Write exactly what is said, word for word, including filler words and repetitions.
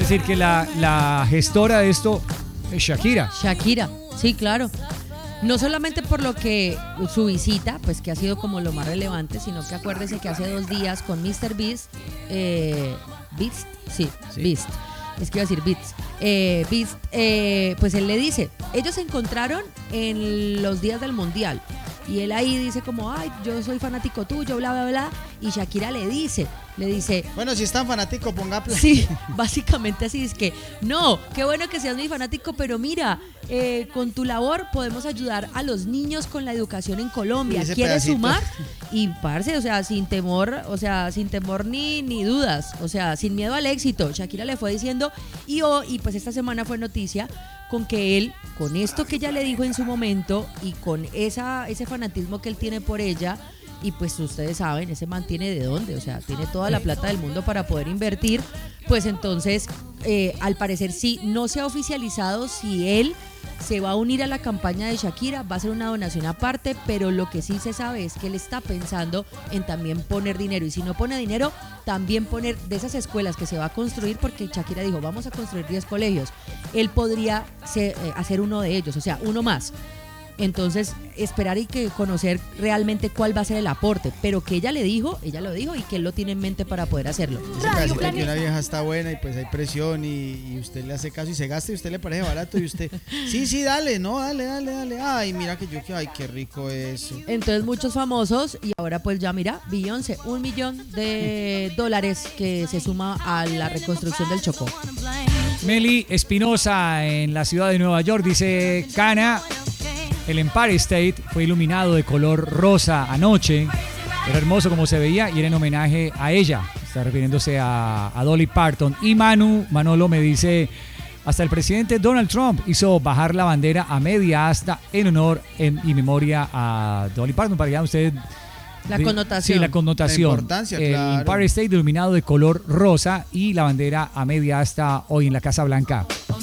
decir que la, la gestora de esto es Shakira. Shakira, sí, claro. No solamente por lo que su visita, pues que ha sido como lo más relevante, sino que acuérdese que hace dos días con míster Beast, eh, Beast, sí, sí, Beast, es que iba a decir Beats, eh, Beast, eh, pues él le dice, ellos se encontraron en los días del Mundial. Y él ahí dice como, ay, yo soy fanático tuyo, bla, bla, bla. Y Shakira le dice, le dice... Bueno, si es tan fanático, ponga play. Sí, básicamente así es que, no, qué bueno que seas mi fanático, pero mira, eh, con tu labor podemos ayudar a los niños con la educación en Colombia. ¿Quieres pedacito? Sumar? Y parce, o sea, sin temor, o sea, sin temor ni, ni dudas, o sea, sin miedo al éxito. Shakira le fue diciendo, y, oh, y pues esta semana fue noticia con que él, con esto que ella le dijo en su momento y con esa ese fanatismo que él tiene por ella, y pues ustedes saben, ese man tiene de dónde, o sea, tiene toda la plata del mundo para poder invertir, pues entonces, eh, al parecer sí, no se ha oficializado si él se va a unir a la campaña de Shakira, va a ser una donación aparte, pero lo que sí se sabe es que él está pensando en también poner dinero, y si no pone dinero, también poner de esas escuelas que se va a construir, porque Shakira dijo, vamos a construir diez colegios, él podría ser, eh, hacer uno de ellos, o sea, uno más. Entonces, esperar y que conocer realmente cuál va a ser el aporte, pero que ella le dijo, ella lo dijo y que él lo tiene en mente para poder hacerlo. Dice que, que una vieja está buena y pues hay presión y, y usted le hace caso y se gasta y usted le parece barato y usted, sí, sí, dale, no, dale, dale, dale, ay, mira que yo, que ay, qué rico eso. Entonces muchos famosos y ahora pues ya mira, Beyoncé, un millón de dólares que se suma a la reconstrucción del Chocó. Meli Espinosa en la ciudad de Nueva York dice, Cana, el Empire State fue iluminado de color rosa anoche. Era hermoso como se veía y era en homenaje a ella. Está refiriéndose a, a Dolly Parton. Y Manu, Manolo me dice, hasta el presidente Donald Trump hizo bajar la bandera a media asta en honor en, y memoria a Dolly Parton. Para allá usted... La connotación. Sí, la connotación. La importancia, el claro. Empire State iluminado de color rosa y la bandera a media asta hoy en la Casa Blanca.